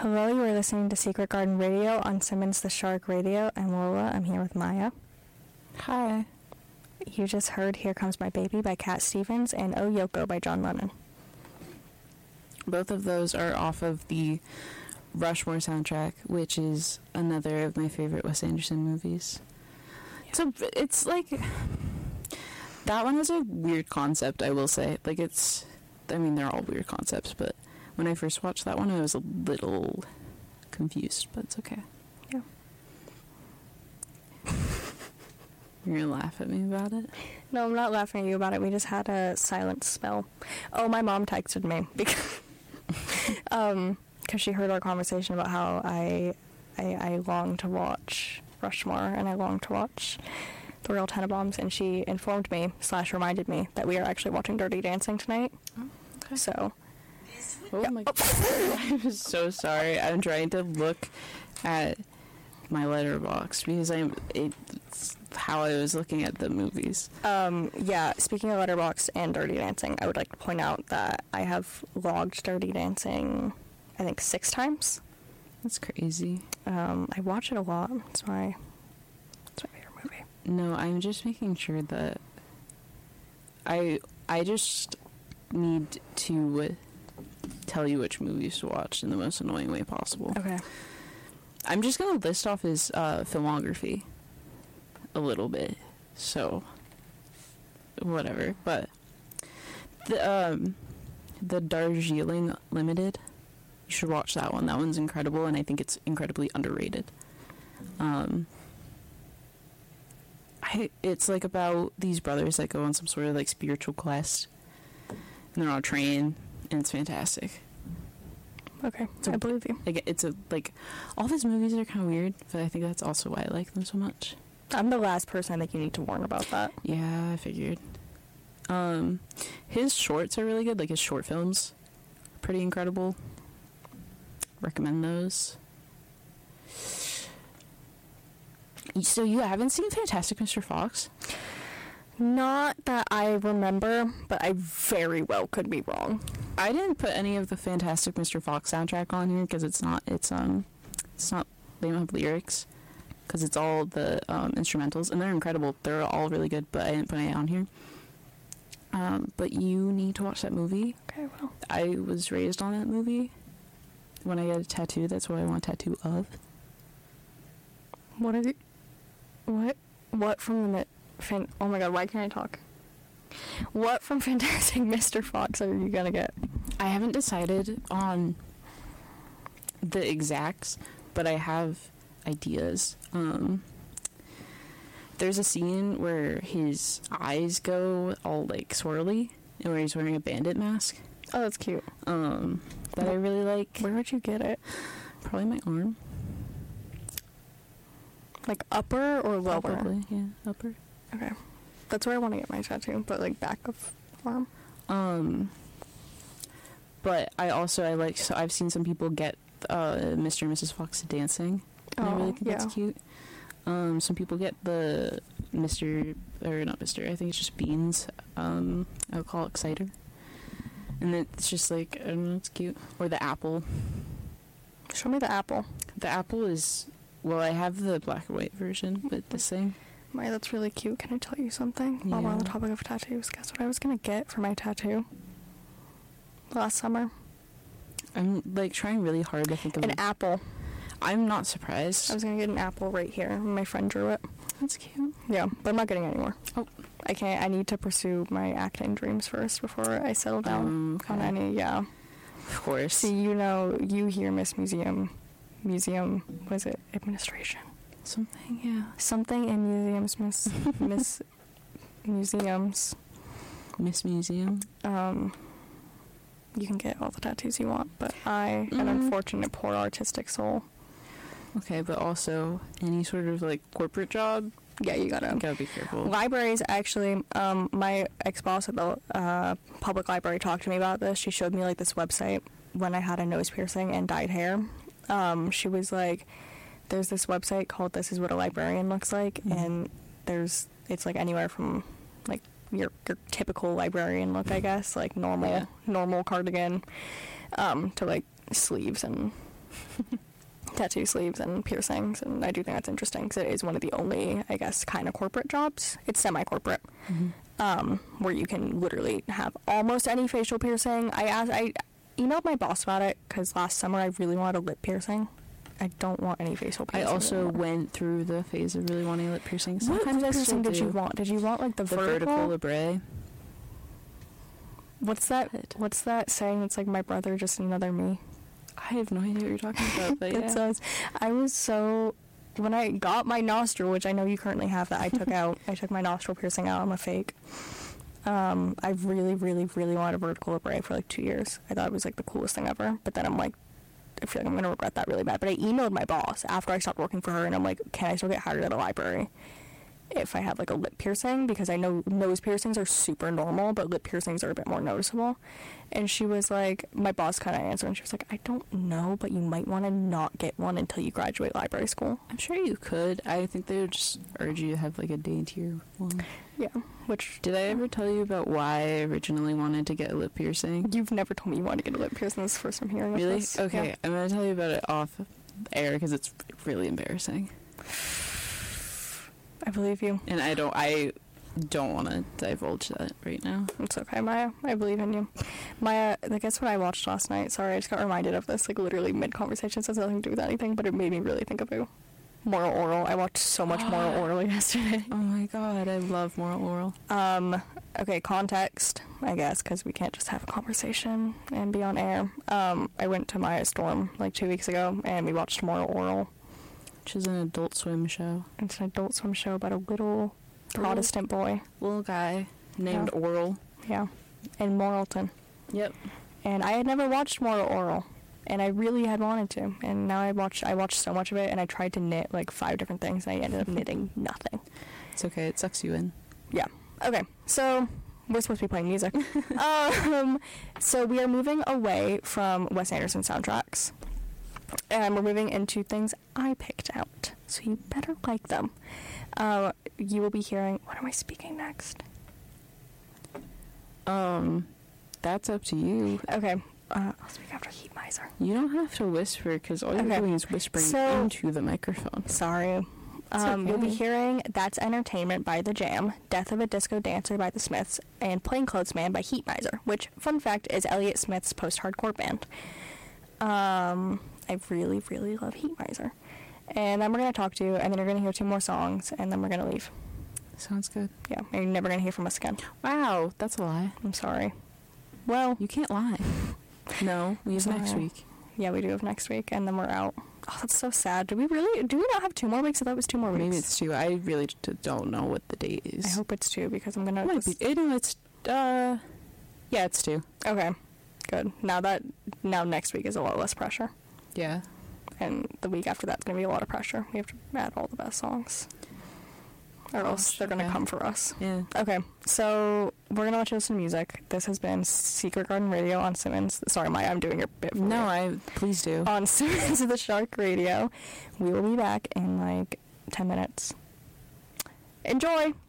Hello, you are listening to Secret Garden Radio on Simmons the Shark Radio. I'm Lola. I'm here with Maya. Hi. You just heard Here Comes My Baby by Cat Stevens and Oh Yoko by John Lennon. Both of those are off of the Rushmore soundtrack, which is another of my favorite Wes Anderson movies. Yeah. So it's like, that one has a weird concept, I will say. Like, they're all weird concepts, but when I first watched that one, I was a little confused, but it's okay. Yeah. You're gonna laugh at me about it? No, I'm not laughing at you about it. We just had a silent spell. Oh, my mom texted me because she heard our conversation about how I long to watch Rushmore and I long to watch The Real Tenenbaums, and she informed me / reminded me that we are actually watching Dirty Dancing tonight. Oh, okay. So. Oh yeah. My God. I'm so sorry. I'm trying to look at my letterbox because it's how I was looking at the movies. Yeah, speaking of Letterboxd and Dirty Dancing, I would like to point out that I have logged Dirty Dancing, I think 6 times. That's crazy. I watch it a lot. It's my favorite movie. No, I'm just making sure that I just need to tell you which movies to watch in the most annoying way possible. Okay. I'm just gonna list off his filmography a little bit, so whatever. But the Darjeeling Limited, you should watch that one. That one's incredible, and I think it's incredibly underrated. It's like about these brothers that go on some sort of like spiritual quest, and they're on a train, and it's fantastic. Okay, I believe you. Like, all of his movies are kind of weird, but I think that's also why I like them so much. I'm the last person I think you need to warn about that. Yeah, I figured. His shorts are really good, like his short films, pretty incredible. Recommend those. So you haven't seen Fantastic Mr. Fox? Not that I remember, but I very well could be wrong. I didn't put any of the Fantastic Mr. Fox soundtrack on here because they don't have lyrics, because it's all the instrumentals, and they're incredible. They're all really good, but I didn't put any on here. But you need to watch that movie. Okay, well. I was raised on that movie. When I get a tattoo, that's what I want a tattoo of. What from the... oh my god, why can't I talk? What from Fantastic Mr. Fox are you gonna get? I haven't decided on the exacts, but I have ideas. There's a scene where his eyes go all like swirly, and where he's wearing a bandit mask. Oh, that's cute. That I really like. Where would you get it? Probably my arm. Like upper or lower? Probably, yeah, upper. Okay. That's where I want to get my tattoo, but like back of arm. But I've seen some people get Mr. and Mrs. Fox dancing. And I really think that's cute. Some people get the not Mr. I think it's just Beans alcoholic cider. And it's just like, I don't know, it's cute. Or the apple. Show me the apple. The apple is, well, I have the black and white version, but this thing. Maya, that's really cute. Can I tell you something? Yeah. While we're on the topic of tattoos, guess what I was going to get for my tattoo last summer? I'm, like, trying really hard to think of... An apple. I'm not surprised. I was going to get an apple right here. My friend drew it. That's cute. Yeah, but I'm not getting it anymore. Oh. I can't. I need to pursue my acting dreams first before I settle down on any, yeah. Of course. See, you hear Miss Museum, what is it, administration? Something, yeah. Something in museums, Miss Museums. Miss Museum. You can get all the tattoos you want, but I, an unfortunate poor artistic soul. Okay, but also any sort of like corporate job. Yeah, you gotta be careful. Libraries, actually, my ex-boss at the public library talked to me about this. She showed me like this website when I had a nose piercing and dyed hair. She was like, there's this website called This Is What a Librarian Looks Like, and it's like anywhere from like your typical librarian look, I guess, like normal cardigan, to like sleeves and tattoo sleeves and piercings, and I do think that's interesting because it is one of the only, I guess, kind of corporate jobs. It's semi-corporate, where you can literally have almost any facial piercing. I emailed my boss about it because last summer I really wanted a lip piercing. I don't want any facial piercing. I also anymore. went through the phase of really wanting lip piercings. What Sometimes lip I still piercing did do. you want? Did you want like the vertical labrae? What's that? What's that saying? It's like my brother, just another me. I have no idea what you're talking about, but It says, I was so, when I got my nostril, which I know you currently have that I took out, I took my nostril piercing out. I'm a fake. I really, really, really wanted a vertical labrae for like 2 years. I thought it was like the coolest thing ever. But then I'm like, I feel like I'm going to regret that really bad. But I emailed my boss after I stopped working for her, and I'm like, can I still get hired at a library if I have like a lip piercing? Because I know nose piercings are super normal, but lip piercings are a bit more noticeable. And she was like, my boss kind of answered, and she was like, I don't know, but you might want to not get one until you graduate library school. I'm sure you could. I think they would just urge you to have like a daintier one. Yeah, which... Did I ever tell you about why I originally wanted to get a lip piercing? You've never told me you wanted to get a lip piercing. This is the first I'm hearing of Really? this. Okay, Yeah. I'm going to tell you about it off air because it's really embarrassing. I believe you. And I don't want to divulge that right now. It's okay, Maya. I believe in you. Maya, guess what I watched last night? Sorry, I just got reminded of this, like, literally mid-conversation. It has nothing to do with anything, but it made me really think of you. Moral Oral. I watched so much Moral Oral yesterday. Oh my god, I love Moral Oral. Okay, context, I guess, because we can't just have a conversation and be on air. I went to Maya Storm, like, 2 weeks ago, and we watched Moral Oral. Which is an Adult Swim show. It's an Adult Swim show about a little Protestant boy. Little guy named Oral. Yeah. In Moralton. Yep. And I had never watched Moral Oral. And I really had wanted to. And now I watched so much of it, and I tried to knit like 5 different things, and I ended up knitting nothing. It's okay, it sucks you in. Yeah. Okay. So we're supposed to be playing music. So we are moving away from Wes Anderson soundtracks. And we're moving into things I picked out. So you better like them. You will be hearing... What am I speaking next? That's up to you. Okay. I'll speak after Heat Miser. You don't have to whisper, because all you're doing is whispering into the microphone. Sorry. Okay. You'll be hearing That's Entertainment by The Jam, Death of a Disco Dancer by The Smiths, and Plainclothes Man by Heat Miser, which, fun fact, is Elliott Smith's post-hardcore band. I really, really love Heat Miser. And then we're going to talk to you, and then you're going to hear 2 more songs, and then we're going to leave. Sounds good. Yeah, and you're never going to hear from us again. Wow, that's a lie. I'm sorry. Well, You can't lie. No, we have next Sorry. week. yeah, we do have next week, and then we're out. Oh, that's so sad. Do we not have 2 more weeks? I thought it was 2 more weeks. Maybe it's 2. I really don't know what the date is. I hope it's 2, because I'm going It might to... be. No, it's, yeah, it's 2. Okay, good. Now next week is a lot less pressure. Yeah. And the week after that's going to be a lot of pressure. We have to add all the best songs. Or else they're going to okay. come for us. Yeah. Okay, so we're going to let you listen to music. This has been Secret Garden Radio on Simmons. Sorry, Maya, I'm doing your bit for you. Please do. On Simmons of the Shark Radio. We will be back in like 10 minutes. Enjoy!